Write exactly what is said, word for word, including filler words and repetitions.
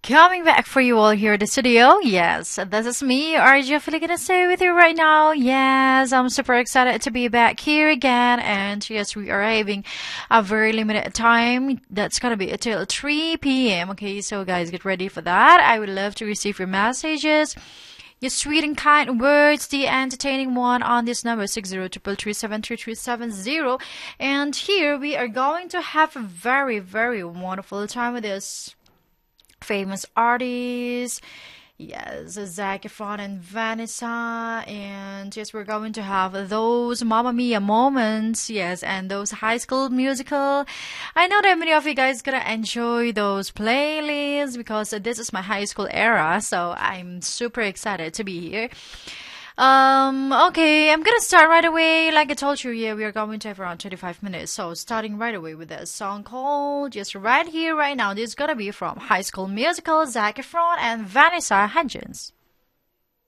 Coming back for you all here at the studio. Yes, this is me, R J Filipina, stay with you right now. Yes, I'm super excited to be back here again. And yes, we are having a very limited time. That's gonna be until three p m. Okay, so guys, get ready for that. I would love to receive your messages. Your sweet and kind words, the entertaining one on this number six zero triple three seven three three seven zero. And here we are going to have a very, very wonderful time with this famous artists. Yes, Zac Efron and Vanessa. And yes, we're going to have those Mamma Mia moments. Yes, and those High School Musical. I know that many of you guys gonna enjoy those playlists because this is my high school era. So I'm super excited to be here. Um, okay, I'm gonna start right away. Like I told you, yeah, we are going to have around twenty-five minutes. So starting right away with a song called just right here, right now. This is gonna be from High School Musical, Zac Efron and Vanessa Hudgens.